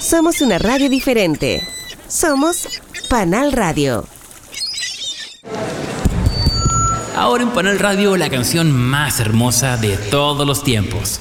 Somos una radio diferente. Somos Panal Radio. Ahora en Panal Radio, la canción más hermosa de todos los tiempos.